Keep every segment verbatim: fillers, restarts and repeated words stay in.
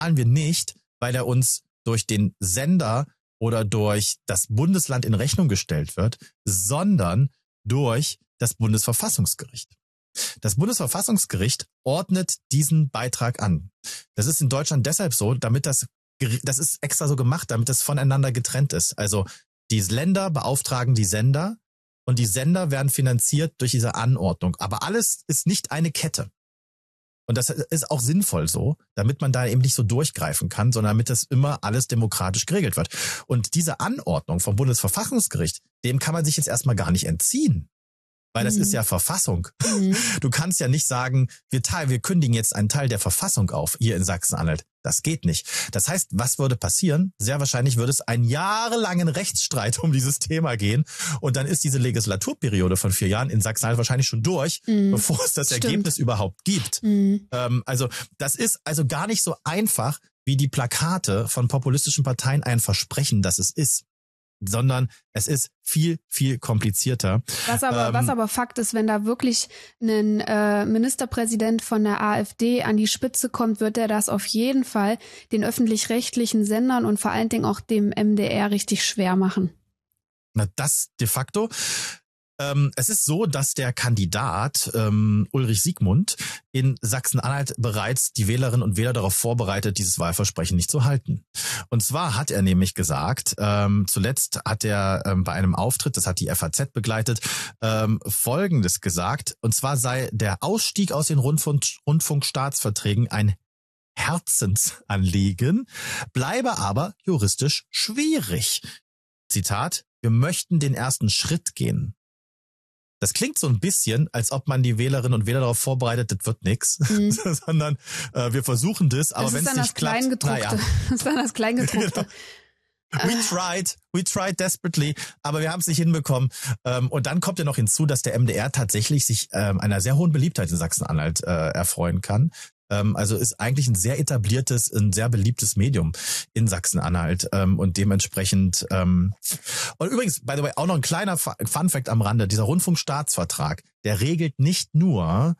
bezahlen wir nicht, weil er uns durch den Sender oder durch das Bundesland in Rechnung gestellt wird, sondern durch das Bundesverfassungsgericht. Das Bundesverfassungsgericht ordnet diesen Beitrag an. Das ist in Deutschland deshalb so, damit das, das ist extra so gemacht, damit es voneinander getrennt ist. Also die Länder beauftragen die Sender und die Sender werden finanziert durch diese Anordnung. Aber alles ist nicht eine Kette. Und das ist auch sinnvoll so, damit man da eben nicht so durchgreifen kann, sondern damit das immer alles demokratisch geregelt wird. Und diese Anordnung vom Bundesverfassungsgericht, dem kann man sich jetzt erstmal gar nicht entziehen. Weil das mhm. ist ja Verfassung. Mhm. Du kannst ja nicht sagen, wir teilen, wir kündigen jetzt einen Teil der Verfassung auf, hier in Sachsen-Anhalt. Das geht nicht. Das heißt, was würde passieren? Sehr wahrscheinlich würde es einen jahrelangen Rechtsstreit um dieses Thema gehen. Und dann ist diese Legislaturperiode von vier Jahren in Sachsen-Anhalt wahrscheinlich schon durch, mhm. bevor es das Stimmt. Ergebnis überhaupt gibt. Mhm. Ähm, also das ist also gar nicht so einfach, wie die Plakate von populistischen Parteien ein versprechen, dass es ist. Sondern es ist viel, viel komplizierter. Was aber, ähm, was aber Fakt ist, wenn da wirklich ein äh, Ministerpräsident von der AfD an die Spitze kommt, wird er das auf jeden Fall den öffentlich-rechtlichen Sendern und vor allen Dingen auch dem M D R richtig schwer machen. Na, das de facto. Ähm, es ist so, dass der Kandidat ähm, Ulrich Siegmund in Sachsen-Anhalt bereits die Wählerinnen und Wähler darauf vorbereitet, dieses Wahlversprechen nicht zu halten. Und zwar hat er nämlich gesagt, ähm, zuletzt hat er ähm, bei einem Auftritt, das hat die F A Z begleitet, ähm, Folgendes gesagt. Und zwar sei der Ausstieg aus den Rundfunk, Rundfunkstaatsverträgen ein Herzensanliegen, bleibe aber juristisch schwierig. Zitat, wir möchten den ersten Schritt gehen. Das klingt so ein bisschen, als ob man die Wählerinnen und Wähler darauf vorbereitet, das wird nix, mhm. sondern äh, wir versuchen das, aber wenn es nicht klappt, naja. Das ist dann das Kleingedruckte. We tried, we tried desperately, aber wir haben es nicht hinbekommen. Und dann kommt ja noch hinzu, dass der M D R tatsächlich sich einer sehr hohen Beliebtheit in Sachsen-Anhalt erfreuen kann. Also ist eigentlich ein sehr etabliertes, ein sehr beliebtes Medium in Sachsen-Anhalt und dementsprechend und übrigens, by the way, auch noch ein kleiner Funfact am Rande, dieser Rundfunkstaatsvertrag, der regelt nicht nur,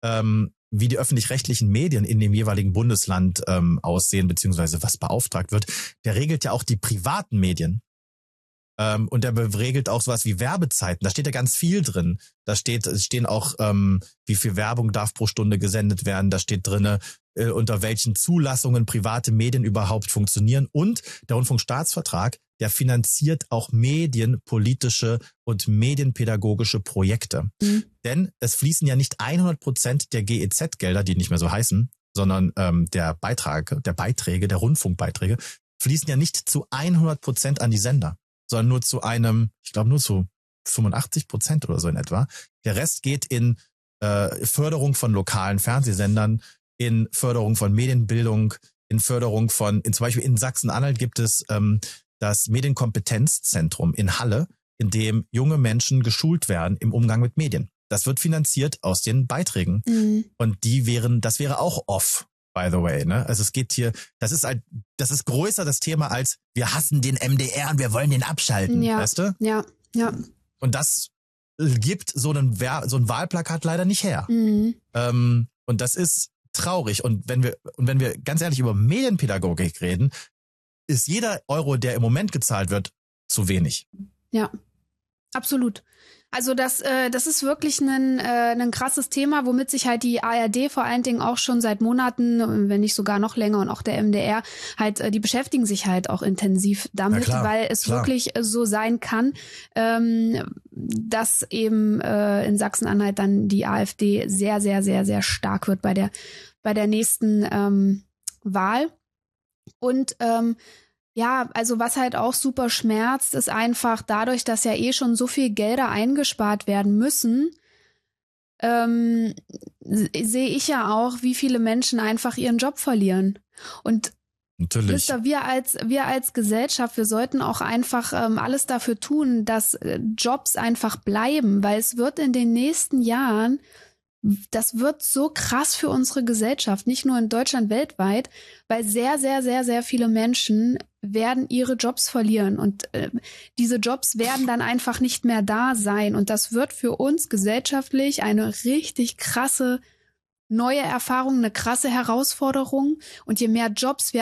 wie die öffentlich-rechtlichen Medien in dem jeweiligen Bundesland aussehen, beziehungsweise was beauftragt wird, der regelt ja auch die privaten Medien. Ähm, und der regelt auch sowas wie Werbezeiten. Da steht ja ganz viel drin. Da steht, es stehen auch, ähm, wie viel Werbung darf pro Stunde gesendet werden. Da steht drinne, äh, unter welchen Zulassungen private Medien überhaupt funktionieren. Und der Rundfunkstaatsvertrag, der finanziert auch medienpolitische und medienpädagogische Projekte. Mhm. Denn es fließen ja nicht hundert Prozent der G E Z-Gelder, die nicht mehr so heißen, sondern ähm, der Beitrag, der Beiträge, der Rundfunkbeiträge, fließen ja nicht zu hundert Prozent an die Sender, sondern nur zu einem, ich glaube nur zu fünfundachtzig Prozent oder so in etwa. Der Rest geht in äh, Förderung von lokalen Fernsehsendern, in Förderung von Medienbildung, in Förderung von, in, zum Beispiel in Sachsen-Anhalt gibt es ähm, das Medienkompetenzzentrum in Halle, in dem junge Menschen geschult werden im Umgang mit Medien. Das wird finanziert aus den Beiträgen. Mhm. Und die wären, das wäre auch off. By the way, ne? Also es geht hier, das ist halt, das ist größer das Thema als wir hassen den M D R und wir wollen den abschalten, ja, weißt du? Ja, ja. Und das gibt so einen so ein Wahlplakat leider nicht her. Mhm. Ähm, und das ist traurig. Und wenn wir und wenn wir ganz ehrlich über Medienpädagogik reden, ist jeder Euro, der im Moment gezahlt wird, zu wenig. Ja, absolut. Also das, äh, das ist wirklich ein, äh, ein krasses Thema, womit sich halt die A R D vor allen Dingen auch schon seit Monaten, wenn nicht sogar noch länger und auch der M D R, halt, äh, die beschäftigen sich halt auch intensiv damit, klar, weil es klar. wirklich so sein kann, ähm, dass eben äh, in Sachsen-Anhalt dann die AfD sehr, sehr, sehr, sehr stark wird bei der, bei der nächsten ähm, Wahl. Und ähm, ja, also was halt auch super schmerzt, ist einfach dadurch, dass ja eh schon so viel Gelder eingespart werden müssen, ähm, sehe ich ja auch, wie viele Menschen einfach ihren Job verlieren. Und Natürlich. Wisst ihr, wir als wir als Gesellschaft, wir sollten auch einfach ähm, alles dafür tun, dass äh, Jobs einfach bleiben, weil es wird in den nächsten Jahren, das wird so krass für unsere Gesellschaft, nicht nur in Deutschland, weltweit, weil sehr, sehr, sehr, sehr viele Menschen werden ihre Jobs verlieren und äh, diese Jobs werden dann einfach nicht mehr da sein und das wird für uns gesellschaftlich eine richtig krasse neue Erfahrung, eine krasse Herausforderung und je mehr Jobs wir